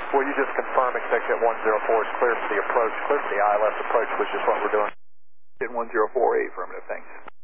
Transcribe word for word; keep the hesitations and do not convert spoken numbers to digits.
Will you just confirm extension one zero four is clear for the approach, clear for the I L S approach, which is what we're doing? one zero four eight, affirmative, thanks.